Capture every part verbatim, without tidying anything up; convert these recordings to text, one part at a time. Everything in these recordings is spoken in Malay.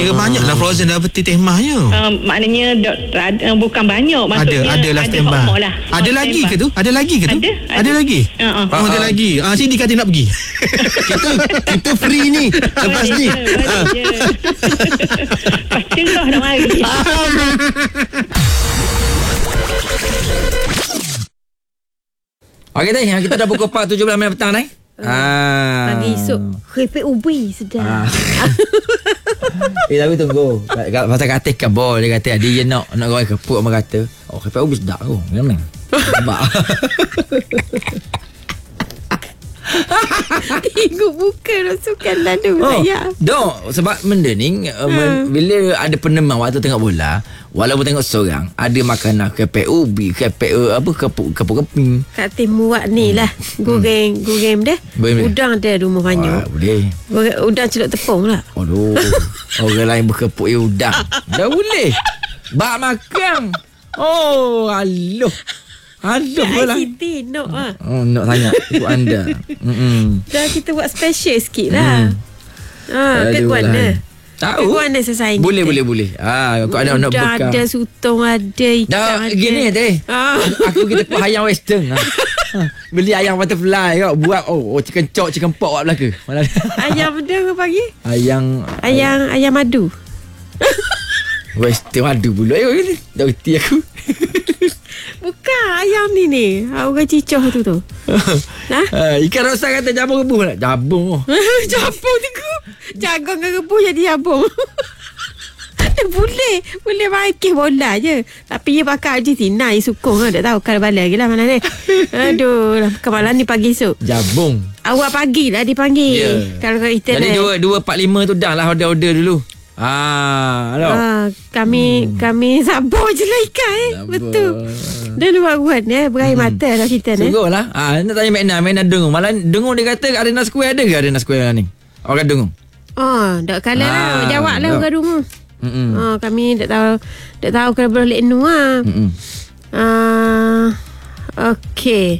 Kira banyaklah Frozen dapat tehmahnya. Uh, maknanya dok, uh, bukan banyak. Maksudnya ada ada lah standby. Lah. Ada oh, lagi standby. ke tu? Ada lagi ke tu? Ada, ada. ada. lagi. Uh-uh. Oh, ada lagi. Ah sini kata nak pergi. kita kita free ni lepas ni. Pasti lah nak mari. Okey dah, kita dah pukul empat tujuh belas minit petang dah. Ah. Pagi esok keripik ubi sedap. Ah. Eh tapi tunggu. Pasal kata kabel dia kata dia nak nak goreng kepuk sama kata. Oh keripik ubi sedap tu. Memang. Nampak. Tengok bukan rasukan lalu oh, saya. Dok, sebab benda ni uh, hmm. bila ada peneman waktu tengok bola, walaupun tengok seorang ada makanan keripik ubi, keripik uh, apa kepuk kepuk keping. Kat timur ni lah. Goreng goreng dah. Boleh. Udang ada rumah banyak. Ah, boleh. Goreng, udang celup tepung lah. Aduh. Orang lain berkepuk ya udang. Dah boleh. Bak makan. Oh, aloh. Aduh lah. Siti nak ah. Oh, nak tanya ikut anda. Hmm. Dah kita buat special sikit lah. Ah, ke Kuala. Tahu. Ke Kuala sesaing. Boleh boleh boleh. Ah, kau ada nak bekal. Ada sutong ada ikan. Dah ada. gini teh. Ah. Aku kita buat ayam western. Ha. Beli ayam butterfly kau buat oh, oh chicken chop chicken pork buat belaka. Ayam benda ke pagi? Ayam Ayam ayam madu. Western madu pula. Ayo ni. Dah reti aku. Bukan ayam ni ni. Orang cicoh tu tu. Ha? Uh, ikan rosak kata jabung rebus tak? Jabung. Jabung tu. Jagung ke rebus jadi jabung. boleh. Boleh main kes bola je. Tapi dia pakai Argentina. Dia sukung lah. Tak tahu kalau balik lagi lah mana ni. Aduh. Kemalan ni pagi esok. Jabung. Awak pagi lah dipanggil. Yeah. Kalau kita jadi dua dua empat lima tu dah lah order-order dulu. Ah, halo. Ah, kami hmm. kami sabar je lah ikan eh. Sabar. Betul. Dan buat-buat eh berair hmm. mata lah kita ni. Sungguhlah. Ah, nak tanya Makna, Makna dengung. Malah dengung dia kata Arena Square ada ke Arena Square ni? Orang dengung. Oh, dak kalah ah, lah. Jawablah orang dengung. Hmm. Oh, kami tak tahu tak tahu kalau boleh nu ah. Hmm. Ah, okey.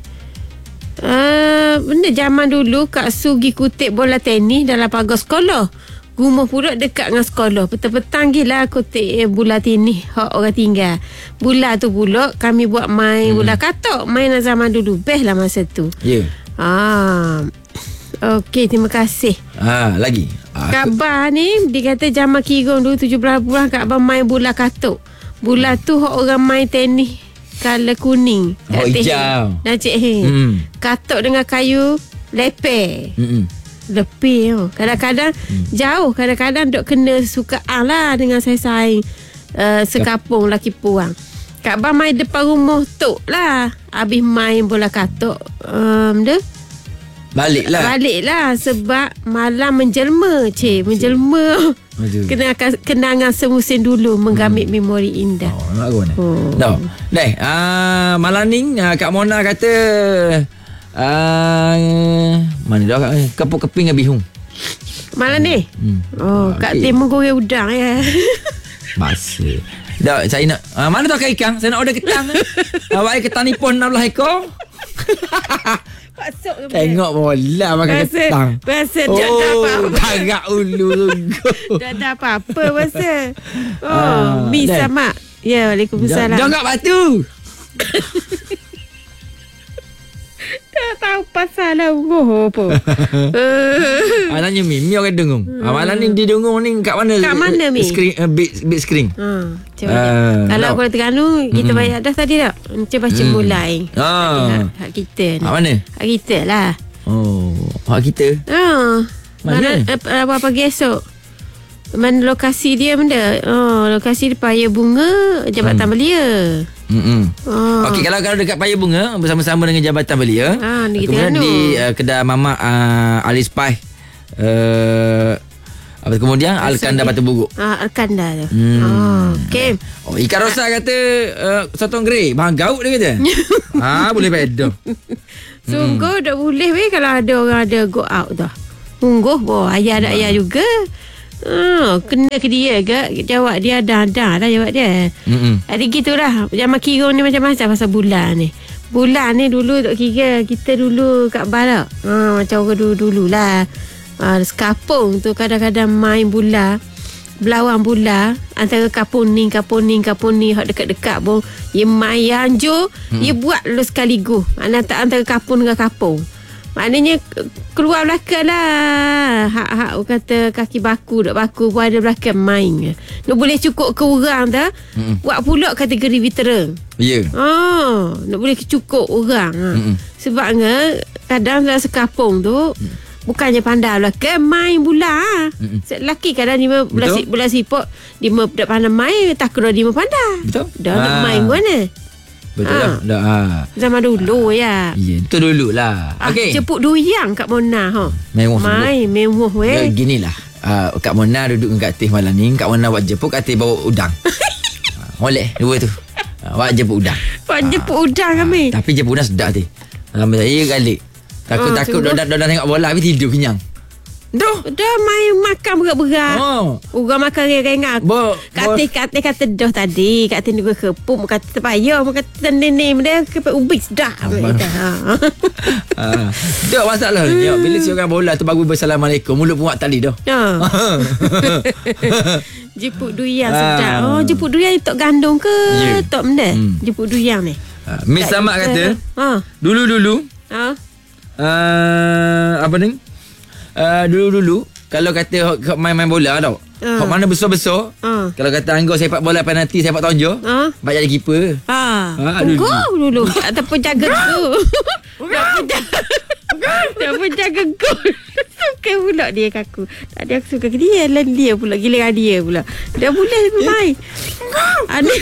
Uh, benda zaman dulu Kak Su pergi kutip bola tenis dalam pagar sekolah. Rumah pula dekat dengan sekolah. Petang-petang gila kutip eh, bola tenis hak orang tinggal. Bola tu pula kami buat main hmm. bola katok. Main zaman dulu. Best lah masa tu. Ya. Yeah. Ah. Okey, terima kasih. Ah, lagi. Ah, Khabar ni dia kata zaman Kirong dulu tujuh belas bulan Kak Abang main bola katok. Bola tu hak orang main tenis color kuning. Oh, hijau. Dan Cik Hei. Hmm. Katok dengan kayu leper. Hmm. Lebih oh. Kadang-kadang hmm. jauh. Kadang-kadang dok kena sukaan lah dengan saing-saing uh, sekapung laki puang. Kak Abang main depan rumah tok lah. Habis main bola katok um, dia Balik lah Balik lah sebab malam menjelma cik. Menjelma kenangan, kenangan semusim dulu menggamit hmm. memori indah. Oh, nak aku ni. Oh. No. Deh, uh, malam ni uh, Kak Mona kata uh, mana dah kepuk keping dengan bihung. Malam ni? Hmm. Oh, okay. Kak Timur goreng udang ya. Masa. Dah, saya nak uh, mana tahu ikan? Saya nak order ketang. Awak ketang ni pun enam belas ekor. Masuk tengok bola makan rasa, ketang. Rasa oh, dah tak apa-apa. Tagak ulu. Dah tak apa-apa rasa. Oh, uh, mi sama. Ya, Waalaikumsalam. Jangan batu. Tak tahu pasal lah oh, apa. Ah, tanya Mi, Mi orang dengung. Hmm. Ah, malam ni di dengung ni kat mana? Kat mana Mi? Screen, uh, big, big screen. Ha, cuba uh, kalau no. Kuala Terengganu kita hmm. bayar dah tadi tak? Cuba hmm. mulai. Ah. Hak kita ni. Hak mana? Hak kita lah. Oh, hak kita. Ha. Mana? Mana apa pagi esok? Mana lokasi dia benda? Oh, lokasi di Paya Bunga, Jabatan hmm. Belia. Hmm. Oh. Okey, kalau kalau dekat Paya Bunga bersama-sama dengan Jabatan Belia. Ha, ni kita kemudian di uh, kedai Mamak uh, Ali Spice. Uh, apa kemudian Al-Kanda Batu Buruk. Ah, Al-Kanda tu. Hmm. Oh, okey. Oh, ikan rosak kata uh, sotong grey, bahan gaut dia kata. Ha, boleh bedo. Sungguh hmm. tak boleh weh kalau ada orang ada go out dah. Ungguh boh, ayah ada ayah juga. Oh, kena ke dia ke? Jawab dia dah-dah lah jawab dia. Hmm. Ada gitulah. Zaman Kirong ni macam-macam pasal bulan ni. Bulan ni dulu duk kira kita dulu kat barat. Ha, macam orang dulu-dululah. Ha, sekapung tu kadang-kadang main bola. Belawang bola antara kapung ni, kapung ni, kapung ni, hak dekat-dekat pun dia main anjur, hmm. dia buat dulu sekaligus. Antara antara kapung dengan kapung. Maknanya keluar belakang lah. Hak-hak kata kaki baku, duk baku pun ada belakang main. Nak boleh cukup ke orang tu. Mm-mm. Buat pula kategori veteran. Ya. Yeah. Oh, nak boleh cukup orang. Mm-mm. Sebabnya kadang dalam sekapung tu mm. bukannya pandai belakang, main bola. Mm-mm. Lelaki kadang dia belah, belah sipok, dia tak pandai main, takut dia pandai. Betul. Dah nak main mana? Betul ha. Lah. Dah, ha. Zaman dulu ya. Ya, itu dulu lah. Ah, okey. Jemput duyang kat Mona ha. Mewah. Main mewah weh. Ya, ginilah. Uh, Kak Mona duduk dengan Kak Teh malam ni. Kak Mona buat jemput, Kak Teh bawa udang. ha, molek dua tu. Uh, buat jemput udang. Buat ha. jemput udang kami. Ha, tapi jemput udang sedap Teh. Lama saya galik. Takut-takut ha, dah dah tengok bola habis tidur kenyang. Dah, dah main makan berat-berat. Oh. Orang makan ringan-ringan. Kata-kata kata dah tadi, kata ni gue kepuk, kata terpayah, kata nenek dia kepuk ubi sedap. Ha. Tak masalah. Ya, bila si orang bola tu bagus bersalamualaikum, mulut pun buat tali dah. Ha. Jepuk duyang sedap. Oh, jepuk duyang tok gandung ke? Yeah. Tok benda. Hmm. Jepuk duyang ni. Ha. Miss Samak kata, ha. dulu-dulu, ha. Uh, apa ni? Uh, dulu-dulu kalau kata main-main bola tau. Uh. Hak mana besar-besar. Uh. Kalau kata anggur sepak bola penalti, sepak tonjol, uh. baik jadi keeper. Ha. Ha, dulu. dulu. Ataupun jaga gol. Ataupun jaga. Ataupun jaga gol. Suka pula dia kat aku. Tadi aku suka ke dia, lain dia pula, giliran dia pula. Dah boleh main. Ada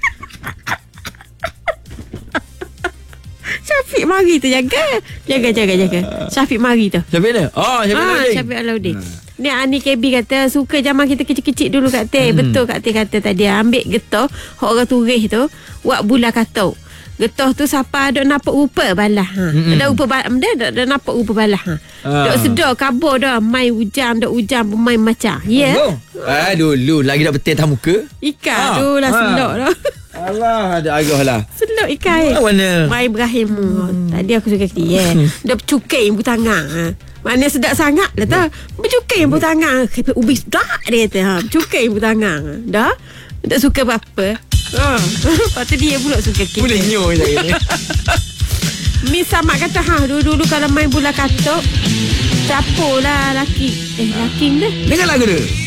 Syafiq mari tu jaga. Jaga jaga jaga. Syafiq mari tu. Syafiq ni? Oh, Syafiq ha, Alauddin. Syafiq Alauddin. Ha. Ni Ani K B kata suka zaman kita kecil-kecil dulu Kak Teh. Hmm. Betul Kak Teh kata tadi. Ambil getah hak orang turis tu, buat bola katok. Getah tu siapa ada nampak rupa balah. Ha. Hmm. Ada rupa balah, ada ada nampak rupa balah. Ha. Ah. Dok sedar kabur dah main hujan, dok hujan pemain macam. Ya. Yeah. Oh. Ah dulu lagi dak betul atas muka. Ikan ha. tu lah ha. selok dah. Allah, ada agak lah. Selok ikan eh. Mana? Mai Ibrahim. Hmm. Tadi aku suka dia. Dia bercukai ibu tangan. Ha. Mana sedap sangat lah tu. Bercukai ibu tangan. Kepek ubi sedap dia tu. Ha. Bercukai ibu tangan. Dah? Tak suka apa-apa. Ha. Lepas tu dia pula suka kita. Boleh nyoy lagi ni. Miss Samak kata, ha, dulu-dulu kalau main bola katok, capur lah laki. Eh, laki ni. Dengar lagu dia.